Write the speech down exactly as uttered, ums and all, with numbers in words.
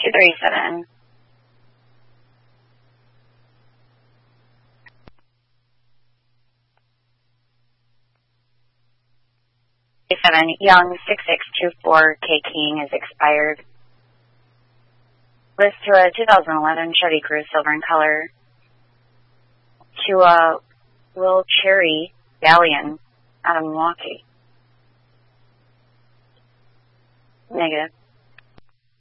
two three seven. Seven Young six six two four K King is expired. List to a two thousand eleven Chevy Cruze silver in color. To a Will Cherry Galleon out of Milwaukee. Negative.